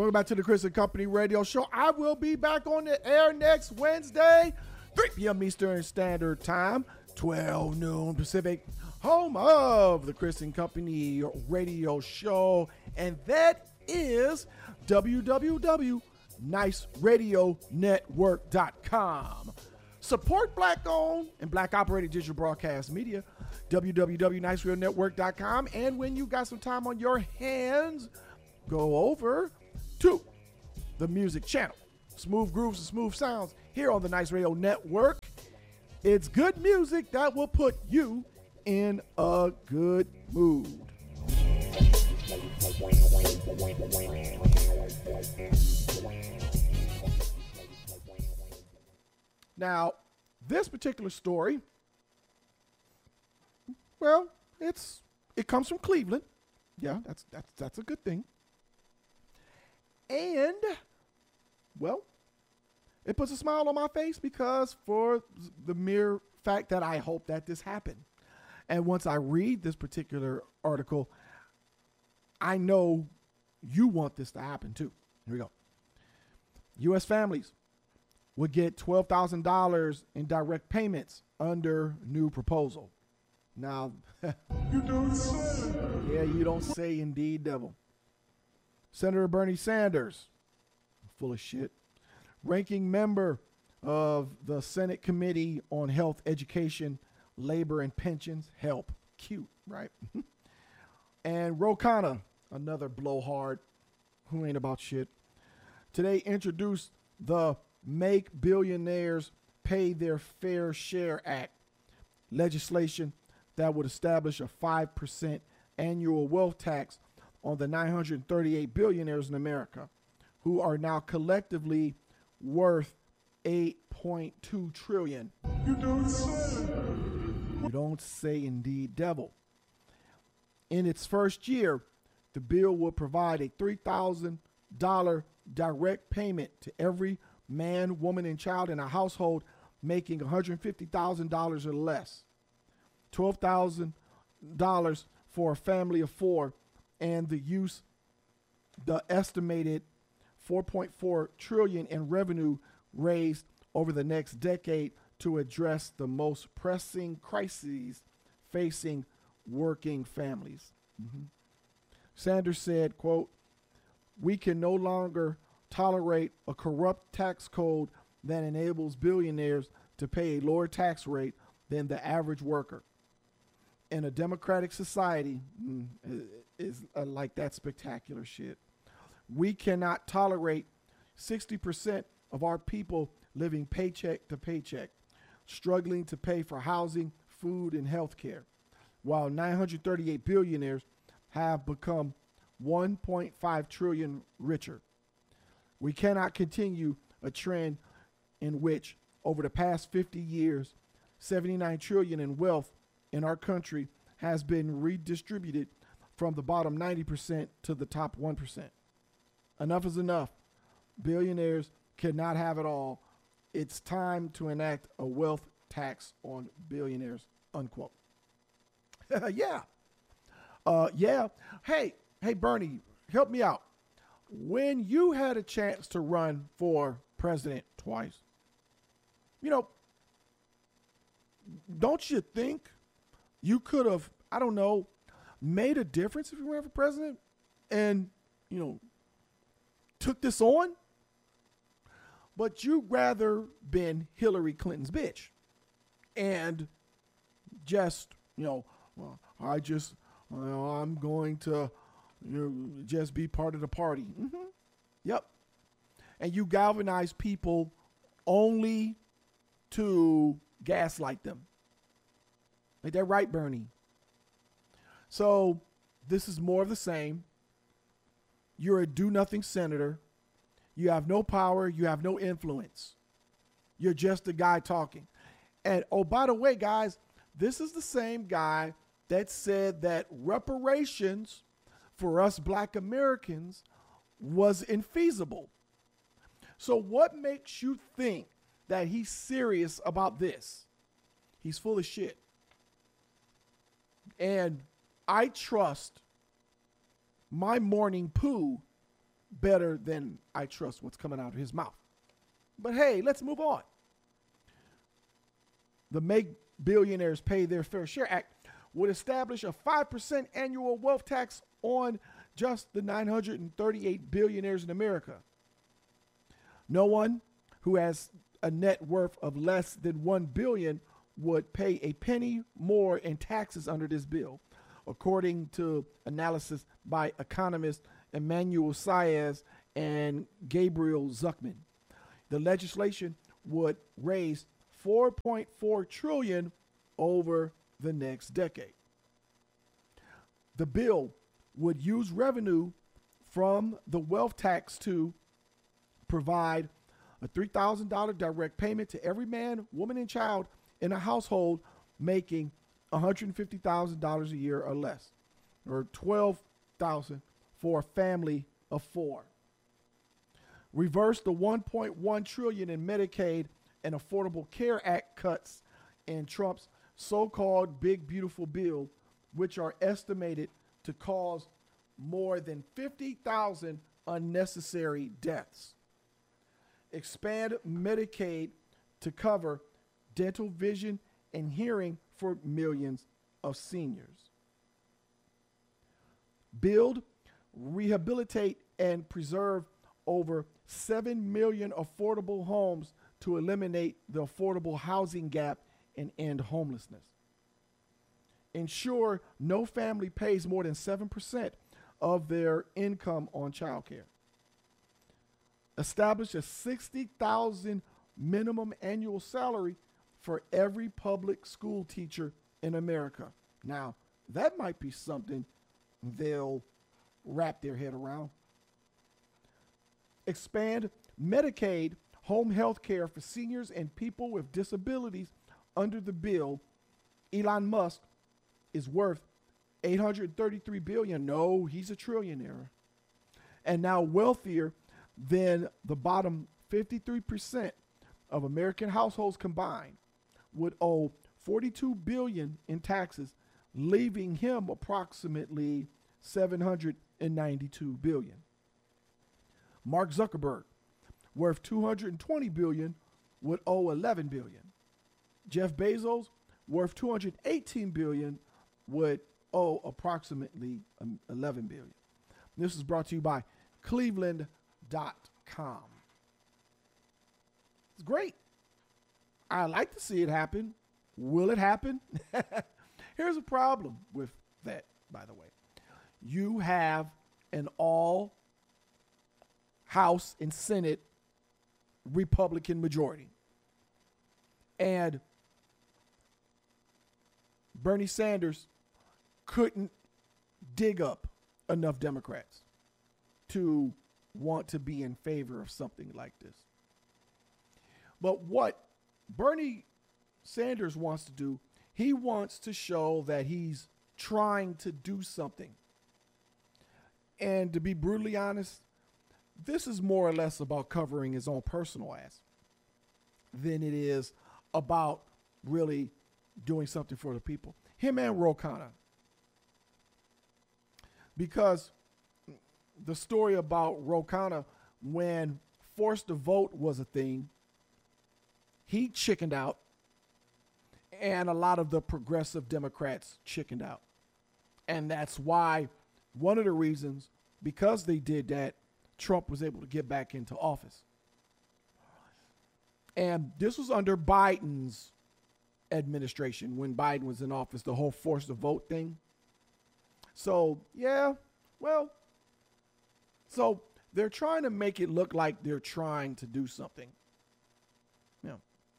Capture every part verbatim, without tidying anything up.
Welcome back to the Chris and Company Radio Show. I will be back on the air next Wednesday, three p.m. Eastern Standard Time, twelve noon Pacific, home of the Chris and Company Radio Show. And that is w w w dot nice radio network dot com. Support black-owned and black-operated digital broadcast media, w w w dot nice radio network dot com. And when you got some time on your hands, go over to the music channel. Smooth grooves and smooth sounds here on the Nice Radio Network. It's good music that will put you in a good mood. Now, this particular story, well, it's it comes from Cleveland. Yeah, that's that's that's a good thing. And, well, it puts a smile on my face because for the mere fact that I hope that this happened. And once I read this particular article, I know you want this to happen too. Here we go. U S families would get twelve thousand dollars in direct payments under new proposal. Now, you don't say. Yeah, you don't say indeed, devil. Senator Bernie Sanders, full of shit, ranking member of the Senate Committee on Health, Education, Labor, and Pensions, HELP, cute, right? And Ro Khanna, another blowhard who ain't about shit, today introduced the Make Billionaires Pay Their Fair Share Act, legislation that would establish a five percent annual wealth tax on the nine hundred thirty-eight billionaires in America, who are now collectively worth eight point two trillion dollars. You don't say. You don't say indeed, devil. In its first year, the bill will provide a three thousand dollars direct payment to every man, woman, and child in a household making one hundred fifty thousand dollars or less, twelve thousand dollars for a family of four, and the use, the estimated four point four trillion dollars in revenue raised over the next decade to address the most pressing crises facing working families. Mm-hmm. Sanders said, quote, "We can no longer tolerate a corrupt tax code that enables billionaires to pay a lower tax rate than the average worker. In a democratic society," mm, is uh, like that spectacular shit, "we cannot tolerate sixty percent of our people living paycheck to paycheck, struggling to pay for housing, food, and health care, while nine hundred thirty-eight billionaires have become one point five trillion richer. We cannot continue a trend in which, over the past fifty years, seventy-nine trillion in wealth in our country has been redistributed from the bottom ninety percent to the top one percent. Enough is enough. Billionaires cannot have it all. It's time to enact a wealth tax on billionaires," unquote. yeah. Uh, yeah. Hey, hey, Bernie, help me out. When you had a chance to run for president twice, you know, don't you think you could have, I don't know, made a difference if you ran for president and, you know, took this on? But you'd rather been Hillary Clinton's bitch and just, you know, well, I just, you know, I'm going to, you know, just be part of the party. Mm-hmm. Yep. And you galvanize people only to gaslight them. Ain't that right, Bernie? So this is more of the same. You're a do-nothing senator. You have no power. You have no influence. You're just a guy talking. And, oh, by the way, guys, this is the same guy that said that reparations for us black Americans was infeasible. So what makes you think that he's serious about this? He's full of shit. And I trust my morning poo better than I trust what's coming out of his mouth. But hey, let's move on. The Make Billionaires Pay Their Fair Share Act would establish a five percent annual wealth tax on just the nine hundred thirty-eight billionaires in America. No one who has a net worth of less than one billion dollars would pay a penny more in taxes under this bill, according to analysis by economists Emmanuel Saez and Gabriel Zuckman. The legislation would raise four point four trillion dollars over the next decade. The bill would use revenue from the wealth tax to provide a three thousand dollars direct payment to every man, woman, and child in a household making one hundred fifty thousand dollars a year or less, or twelve thousand dollars for a family of four. Reverse the one point one trillion dollars in Medicaid and Affordable Care Act cuts in Trump's so-called Big Beautiful Bill, which are estimated to cause more than fifty thousand unnecessary deaths. Expand Medicaid to cover dental, vision, and hearing for millions of seniors. Build, rehabilitate, and preserve over seven million affordable homes to eliminate the affordable housing gap and end homelessness. Ensure no family pays more than seven percent of their income on child care. Establish a sixty thousand dollars minimum annual salary for every public school teacher in America. Now, that might be something they'll wrap their head around. Expand Medicaid home health care for seniors and people with disabilities under the bill. Elon Musk is worth eight hundred thirty-three billion dollars. No, he's a trillionaire. And now wealthier than the bottom fifty-three percent of American households combined would owe forty-two billion dollars in taxes, leaving him approximately seven hundred ninety-two billion dollars. Mark Zuckerberg, worth two hundred twenty billion dollars, would owe eleven billion dollars. Jeff Bezos, worth two hundred eighteen billion dollars, would owe approximately eleven billion dollars. This is brought to you by Cleveland dot com. It's great. I like to see it happen. Will it happen? Here's a problem with that, by the way. You have an all House and Senate Republican majority. And Bernie Sanders couldn't dig up enough Democrats to want to be in favor of something like this. But what Bernie Sanders wants to do, he wants to show that he's trying to do something. And to be brutally honest, this is more or less about covering his own personal ass than it is about really doing something for the people. Him and Ro Khanna. Because the story about Ro Khanna, when forced to vote was a thing, he chickened out, and a lot of the progressive Democrats chickened out. And that's why, one of the reasons, because they did that, Trump was able to get back into office. And this was under Biden's administration, when Biden was in office, the whole forced to vote thing. So, yeah, well, so they're trying to make it look like they're trying to do something. Yeah.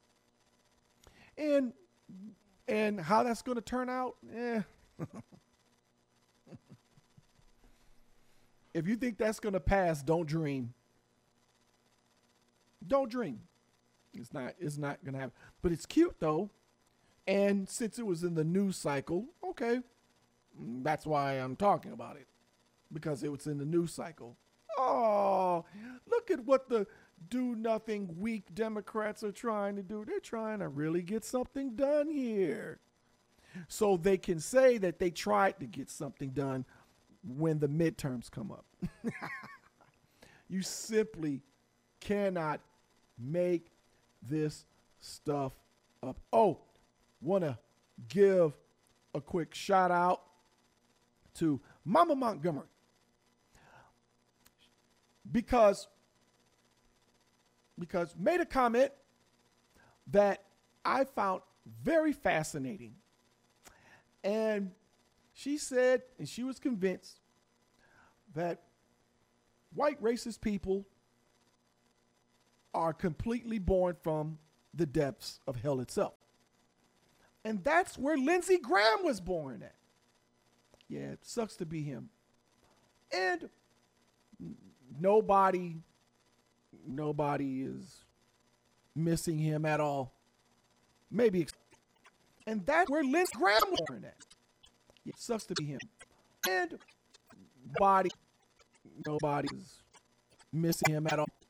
And and how that's going to turn out, eh. If you think that's going to pass, don't dream. Don't dream. It's not, it's not going to happen. But it's cute, though. And since it was in the news cycle, okay, that's why I'm talking about it. Because it was in the news cycle. Oh, look at what the do-nothing weak Democrats are trying to do. They're trying to really get something done here. So they can say that they tried to get something done when the midterms come up. You simply cannot make this stuff up. Oh, want to give a quick shout out to Mama Montgomery, because because made a comment that I found very fascinating. And she said, and she was convinced, that white racist people are completely born from the depths of hell itself. And that's where Lindsey Graham was born at. Yeah, it sucks to be him. And nobody, nobody is missing him at all. Maybe. Ex- and that's where Lindsey Graham was born at. Yeah, it sucks to be him. And nobody, nobody is missing him at all.